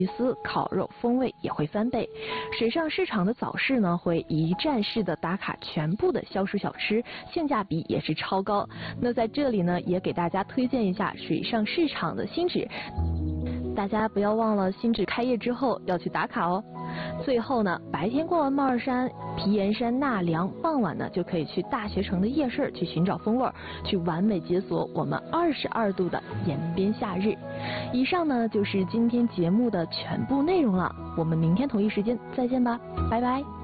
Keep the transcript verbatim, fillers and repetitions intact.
鱼丝、烤肉风味也会翻倍。水上市场的早市呢，会一站式的打卡全部的消暑小吃，性价比也是超高。那在这里呢，也给大家推荐一下水上市场的新址，大家不要忘了新址开业之后要去打卡哦。最后呢，白天逛完帽儿山、皮岩山、纳凉，傍晚呢就可以去大学城的夜市去寻找风味儿，去完美解锁我们二十二度的延边夏日。以上呢就是今天节目的全部内容了，我们明天同一时间再见吧，拜拜。